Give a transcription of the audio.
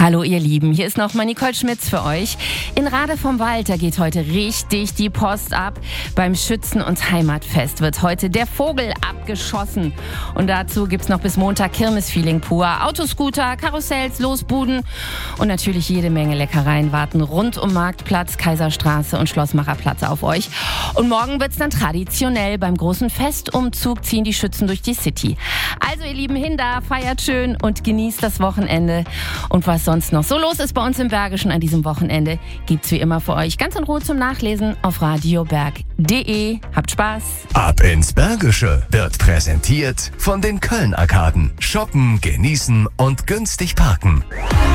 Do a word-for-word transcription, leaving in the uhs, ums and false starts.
Hallo ihr Lieben, hier ist nochmal Nicole Schmitz für euch. In Rade vom Wald, da geht heute richtig die Post ab. Beim Schützen- und Heimatfest wird heute der Vogel abgeschossen. Und dazu gibt's noch bis Montag Kirmesfeeling pur. Autoscooter, Karussells, Losbuden und natürlich jede Menge Leckereien warten rund um Marktplatz, Kaiserstraße und Schlossmacherplatz auf euch. Und morgen wird's dann traditionell. Beim großen Festumzug ziehen die Schützen durch die City. Also ihr Lieben, hin da, feiert schön und genießt das Wochenende. Und was sonst noch so los ist bei uns im Bergischen an diesem Wochenende, gibt's wie immer für euch ganz in Ruhe zum Nachlesen auf radioberg punkt de. Habt Spaß! Ab ins Bergische wird präsentiert von den Köln-Arkaden. Shoppen, genießen und günstig parken.